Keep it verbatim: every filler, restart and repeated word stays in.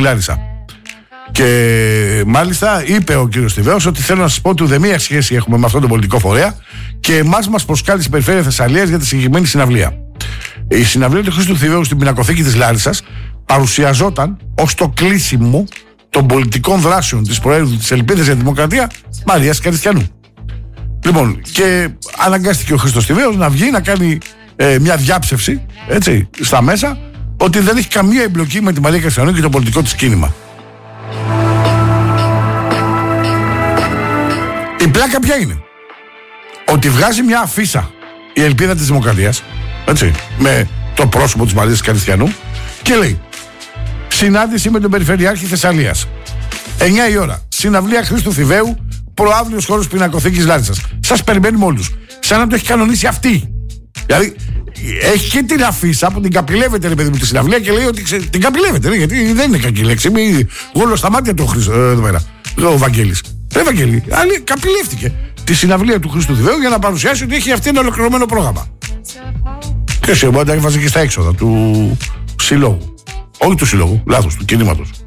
Λάρισα. Και μάλιστα είπε ο κύριος Στιβαίος ότι θέλω να σας πω ότι ουδέμια σχέση έχουμε με αυτόν τον πολιτικό φορέα και εμάς μας προσκάλεσε η Περιφέρεια Θεσσαλίας για τη συγκεκριμένη συναυλία. Η συναυλία του Χρήστου Στιβαίου στην πινακοθήκη της Λάρισσας παρουσιαζόταν ως το κλείσιμο των πολιτικών δράσεων της Προέδρου της Ελπίδας για τη Δημοκρατία Μαρίας Καριστιανού. Λοιπόν, και αναγκάστηκε ο Χρήστος Στιβαίος να βγει να κάνει ε, μια διάψευση, έτσι, στα μέσα, ότι δεν έχει καμία εμπλοκή με τη Μαρία Καριστιανού και το πολιτικό της κίνημα. Η πλάκα ποια είναι? Ότι βγάζει μια αφίσα η Ελπίδα της Δημοκρατίας, έτσι, με το πρόσωπο της Μαρίας Καριστιανού και λέει: συνάντηση με τον Περιφερειάρχη Θεσσαλίας. εννιά η ώρα. Συναυλία Χρήστου Θηβαίου, προαύλιος χώρος πινακοθήκης Λάρισσας. Σας περιμένουμε όλους. Σαν να το έχει κανονίσει αυτή. Δηλαδή, έχει και την αφίσα που την καπηλεύεται, ρε παιδί μου, τη συναυλία και λέει ότι ξε... την καπηλεύεται, ρε, γιατί δεν είναι κακή λέξη. Μη γόλο στα μάτια του Χρήστο, εδώ πέρα. Ο Βαγγέλης. Ρε Βαγγέλη, άλλη καπηλεύτηκε τη συναυλία του Χρήστου Θηβαίου για να παρουσιάσει ότι έχει αυτή ένα ολοκληρωμένο πρόγραμμα. Και σε μπορεί να έβαζε και στα έξοδα του συλλόγου. Όχι του συλλόγου, λάθος, του κινήματος.